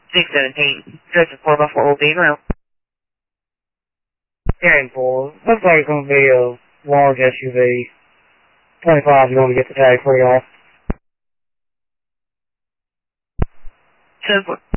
617, Joseph 4x4 will be en route. Carrying 4. Looks like it's going to be a large SUV. 25 is going to get the tag for y'all. 10-4.